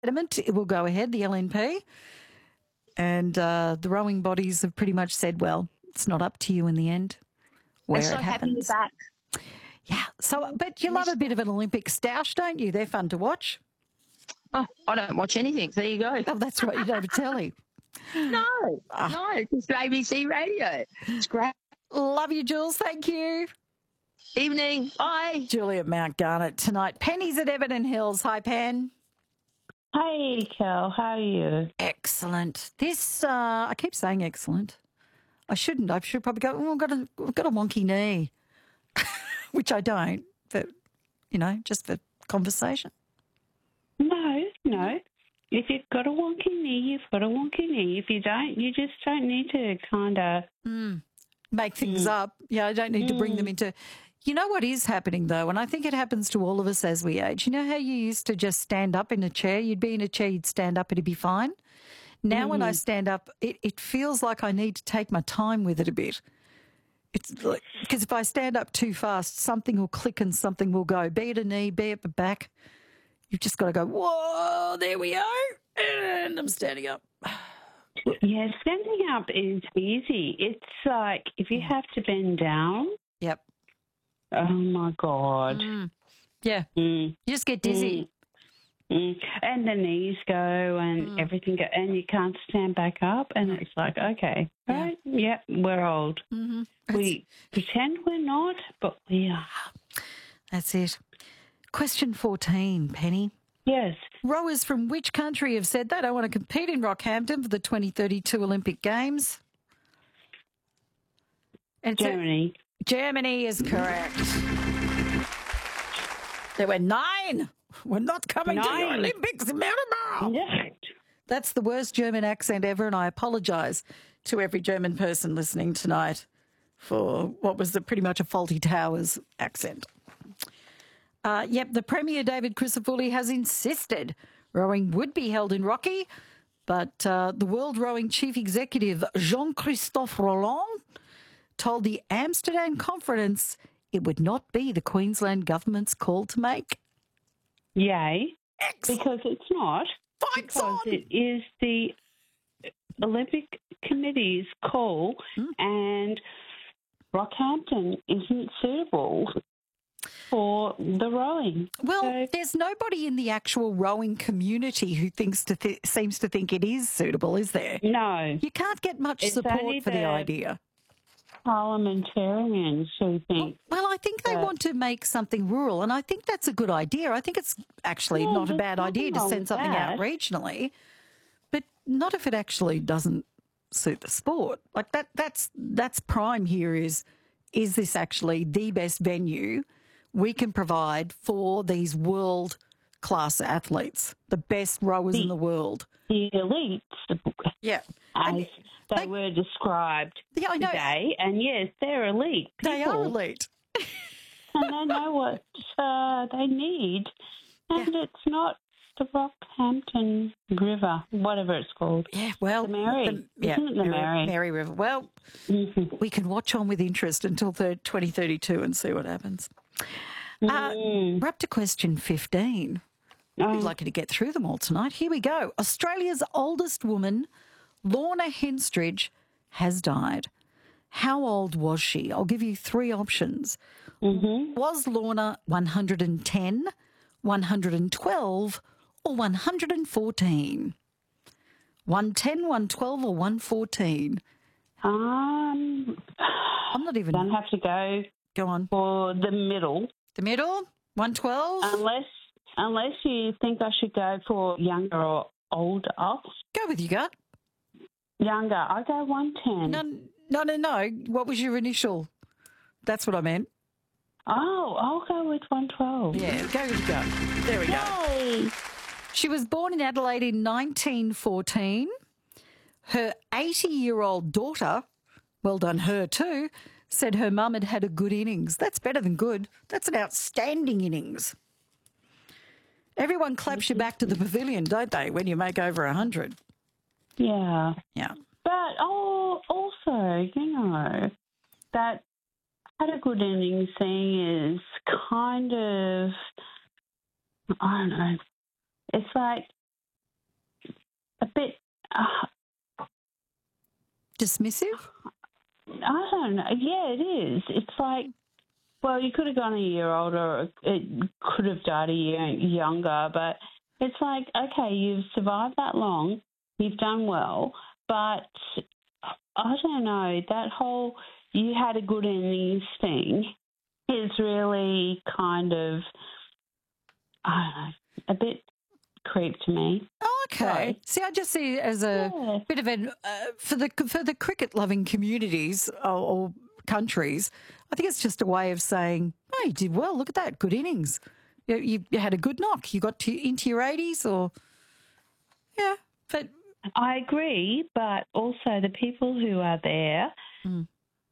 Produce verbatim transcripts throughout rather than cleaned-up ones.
tournament, it will go ahead, the L N P. And uh, the rowing bodies have pretty much said, well, it's not up to you in the end where I'm so it happy you're happens. back. Yeah. So, but you love a bit of an Olympic stoush, don't you? They're fun to watch. Oh, I don't watch anything. There you go. Oh, that's right. You don't have a telly. No, Ah. no, just A B C radio. It's great. Love you, Jules. Thank you. Evening. Bye. Julie at Mount Garnet tonight. Penny's at Everton Hills. Hi, Pen. Hey, Kel, how are you? Excellent. This, uh, I keep saying excellent. I shouldn't. I should probably go, oh, I've got a, I've got a wonky knee, which I don't, but, you know, just for conversation. No, no. If you've got a wonky knee, you've got a wonky knee. If you don't, you just don't need to kind of... Mm. Make things mm. up. Yeah, I don't need mm. to bring them into... You know what is happening, though, and I think it happens to all of us as we age. You know how you used to just stand up in a chair? You'd be in a chair, you'd stand up, it'd be fine. Now mm-hmm. when I stand up, it, it feels like I need to take my time with it a bit. It's like, because if I stand up too fast, something will click and something will go. Be it a knee, be it the back. You've just got to go, whoa, there we go, and I'm standing up. Yeah, standing up is easy. It's like if you have to bend down. Yep. Oh, my God. Mm. Yeah. Mm. You just get dizzy. Mm. Mm. And the knees go and mm. everything go, and you can't stand back up. And it's like, okay, yeah. right, yeah, we're old. Mm-hmm. We pretend we're not, but we are. That's it. Question fourteen, Penny. Yes. Rowers from which country have said they don't want to compete in Rockhampton for the twenty thirty-two Olympic Games? And Germany. A- Germany is correct. There were nine. We're not coming nine. to the Olympics in Melbourne. Yeah. That's the worst German accent ever, and I apologise to every German person listening tonight for what was the, pretty much a Faulty Towers accent. Uh, yep, the Premier, David Crisafulli, has insisted rowing would be held in Rocky, but uh, the World Rowing Chief Executive, Jean-Christophe Rolland, told the Amsterdam Conference it would not be the Queensland government's call to make. Yay. Excellent. Because it's not. Fights because on. It is the Olympic Committee's call, mm. and Rockhampton isn't suitable for the rowing. Well, so, there's nobody in the actual rowing community who thinks to th- seems to think it is suitable, is there? No. You can't get much it's support for the, the idea. Parliamentarians who think... Well, I think they that, want to make something rural, and I think that's a good idea. I think it's actually yeah, not a bad idea to send something that. out regionally, but not if it actually doesn't suit the sport. Like that that's that's prime here is is this actually the best venue we can provide for these world class athletes, the best rowers the, in the world. The elites. Yeah. As and, they, they were described yeah, I know. today, and yes, they're elite people. They are elite. And they know what uh, they need, and yeah. it's not the Rockhampton River, whatever it's called. Yeah, well, the Mary, the, yeah, isn't it the Mary, Mary? Mary River. Well, mm-hmm. we can watch on with interest until twenty thirty-two and see what happens. Mm. Uh, we're up to question fifteen. Oh. We're lucky to get through them all tonight. Here we go. Australia's oldest woman, Lorna Henstridge, has died. How old was she? I'll give you three options. Mm-hmm. Was Lorna one hundred ten, one hundred twelve, or one hundred fourteen? one ten, one twelve, or one fourteen? Um, I'm not even... Don't have to go... Go on. For the middle. The middle? one twelve? Unless... Unless you think I should go for younger or older. Go with your gut. Younger. I go one ten. No, no, no, no. What was your initial? That's what I meant. Oh, I'll go with one twelve. Yeah, go with your gut. There we Yay. go. She was born in Adelaide in nineteen fourteen. Her eighty-year-old daughter, well done her too, said her mum had had a good innings. That's better than good. That's an outstanding innings. Everyone claps you back to the pavilion, don't they, when you make over one hundred? Yeah. Yeah. But oh, also, you know, that had a good innings thing is kind of, I don't know, it's like a bit. Uh, Dismissive? I don't know. Yeah, it is. It's like, well, you could have gone a year older. It could have died a year younger, but it's like, okay, you've survived that long. You've done well, but I don't know. That whole you had a good innings thing is really kind of, I don't know, a bit creep to me. Oh, okay. Sorry. See, I just see it as a Yeah. bit of an uh, for the for the cricket loving communities or, or countries. I think it's just a way of saying, "Oh, you did well. Look at that, good innings. You, you, you had a good knock. You got to, into your eighties, or yeah." But I agree, but also the people who are there Mm.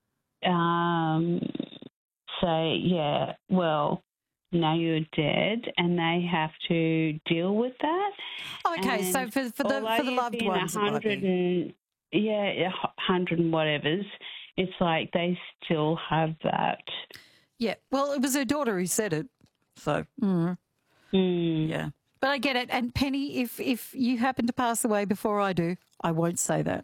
um, say, yeah, well, now you're dead, and they have to deal with that. oh, okay, so And for for the although for the you've loved been ones, it a might hundred be. and yeah, a hundred and whatever's, it's like they still have that. Yeah. Well, it was her daughter who said it, so mm, Mm. yeah. But I get it. And Penny, if if you happen to pass away before I do, I won't say that.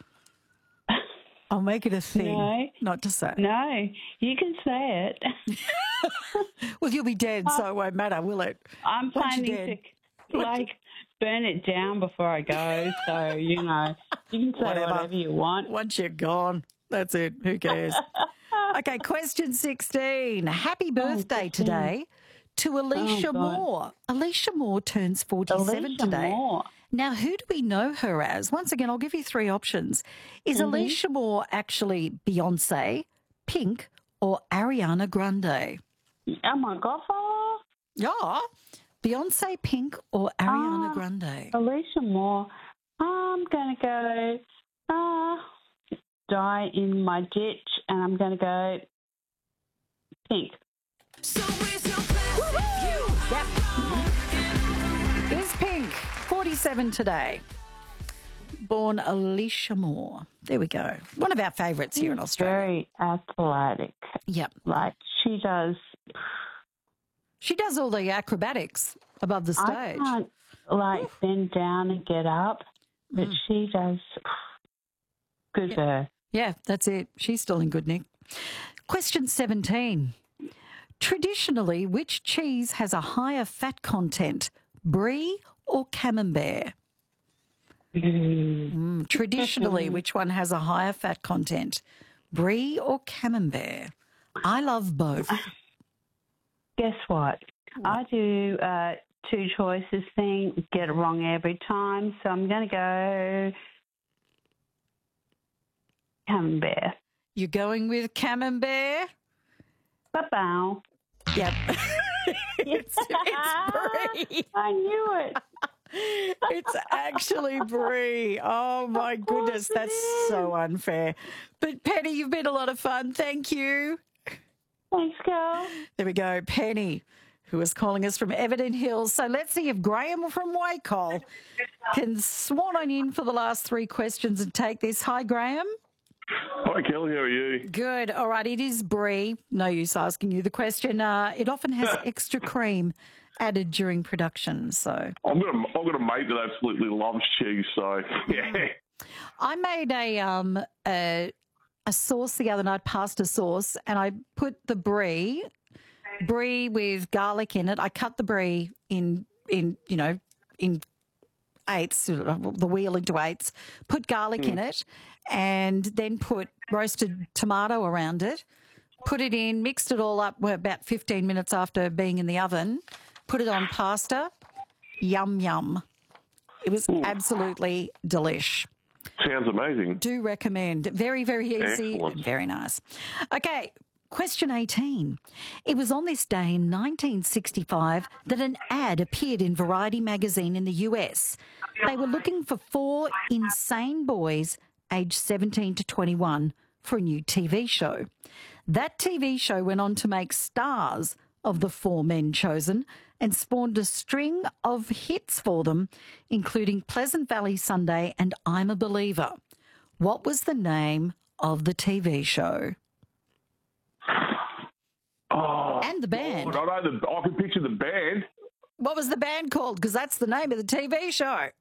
I'll make it a thing No. not to say. No, you can say it. Well, you'll be dead, so it won't matter, will it? I'm Once you're planning dead. to like burn it down before I go, so you know you can say Whatever. whatever, you want. Once you're gone, that's it. Who cares? Okay, question sixteen. Happy birthday fifteen. today to Alicia God. Moore. Alicia Moore turns forty-seven Alicia today. Moore. Now, who do we know her as? Once again, I'll give you three options. Is Mm-hmm. Alicia Moore actually Beyonce, Pink, or Ariana Grande? Oh my God, oh, Yeah. Beyonce, Pink, or Ariana Ah. Grande? Alicia Moore. I'm gonna go uh, die in my ditch, and I'm gonna go Pink. Is Pink forty-seven today? Born Alicia Moore. There we go. One of our favourites here in Australia. Very athletic. Yep. Like she does. She does all the acrobatics above the I stage. can't like bend down and get up, but Mm. she does. Good for her. Yeah, that's it. She's still in good nick. Question seventeen. Traditionally, which cheese has a higher fat content, brie or camembert? Mm, traditionally, which one has a higher fat content, brie or camembert? I love both. Guess what? I do uh, two choices thing, get it wrong every time, so I'm going to go camembert. You're going with camembert? Ba-bow. Yep. it's, it's brie. I knew it. It's actually brie. Oh my goodness, it that's is. so unfair. But Penny, you've been a lot of fun. Thank you. Thanks, girl. There we go, Penny, who is calling us from Everton Hills. So let's see if Graham from Wacol can swan on in for the last three questions and take this. Hi, Graham. Hi, Kelly. How are you? Good. All right, it is brie. No use asking you the question. Uh, it often has extra cream added during production. So I'm gonna I've got a mate that absolutely loves cheese. So yeah, I made a um a, a sauce the other night, pasta sauce, and I put the brie, brie with garlic in it. I cut the brie in in you know in eighths, the wheel into eighths. Put garlic in it, and then put roasted tomato around it. Put it in, mixed it all up well, about fifteen minutes after being in the oven. Put it on pasta. Yum, yum. It was absolutely delish. sounds amazing. Do recommend. Very, very easy. Excellent. And very nice. Okay, question eighteen. It was on this day in nineteen sixty-five that an ad appeared in Variety magazine in the U S. They were looking for four insane boys aged seventeen to twenty-one for a new T V show. That T V show went on to make stars of the four men chosen and spawned a string of hits for them, including Pleasant Valley Sunday and I'm a Believer. What was the name of the T V show? Oh, And the band. God, I know the I can picture the band. What was the band called? Because that's the name of the T V show.